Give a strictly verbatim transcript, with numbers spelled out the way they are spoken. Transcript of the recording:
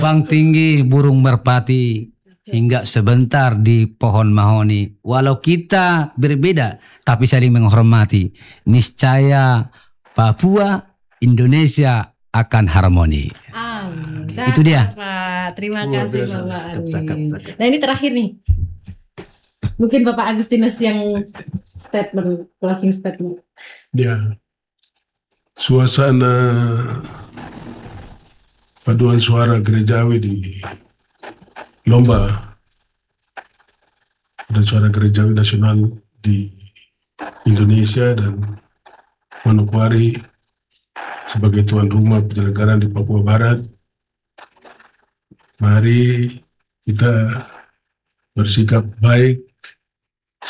Terbang tinggi burung merpati hingga sebentar di pohon mahoni. Walau kita berbeda tapi saling menghormati. Niscaya Papua Indonesia akan harmoni. Amin. Itu dia. Pak. Terima Luar kasih biasa. Bapak Cakep, Arwin. cakep, cakep. Nah ini terakhir nih. Mungkin Bapak Agustinus yang statement, closing statement. Ya, suasana paduan suara gerejawi di lomba dan suara gerejawi nasional di Indonesia dan Manokwari sebagai tuan rumah penyelenggaraan di Papua Barat. Mari kita bersikap baik,